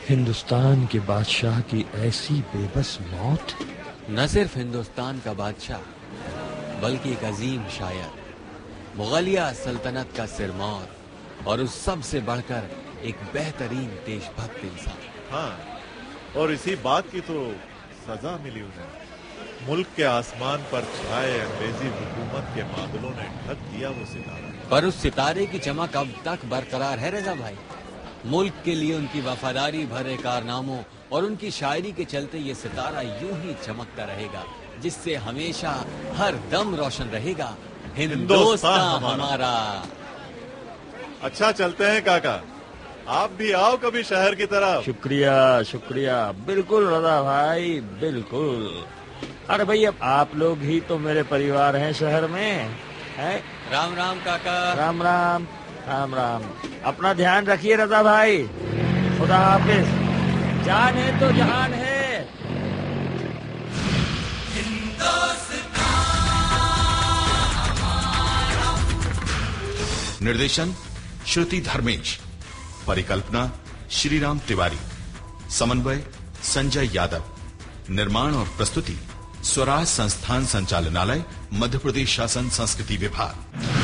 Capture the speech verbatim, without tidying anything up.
हिंदुस्तान के बादशाह की ऐसी बेबस मौत। न सिर्फ हिंदुस्तान का बादशाह बल्कि एक अजीम शायर, मुगलिया सल्तनत का सिरमौर और उस सब से बढ़कर एक बेहतरीन देशभक्त इंसान। हाँ, और इसी बात की तो सजा मिली उन्हें। मुल्क के आसमान पर छाए अंग्रेजी हुकूमत के बादलों ने ढक दिया वो सितारा। पर उस सितारे की चमक अब तक बरकरार है रजा भाई। मुल्क के लिए उनकी वफादारी भरे कारनामों और उनकी शायरी के चलते ये सितारा यूं ही चमकता रहेगा, जिससे हमेशा हर दम रोशन रहेगा हिंदुस्तान हमारा। अच्छा, चलते हैं काका, आप भी आओ कभी शहर की तरफ। शुक्रिया शुक्रिया, बिल्कुल रजा भाई, बिल्कुल। अरे भाई, अब आप लोग ही तो मेरे परिवार हैं शहर में, है? राम राम काका। राम राम राम राम। अपना ध्यान रखिए रजा भाई, खुदा हाफिज। जान है तो जहान है। निर्देशन श्रुति धर्मेश, परिकल्पना श्रीराम तिवारी, समन्वय संजय यादव, निर्माण और प्रस्तुति स्वराज संस्थान संचालनालय, मध्य प्रदेश शासन संस्कृति विभाग।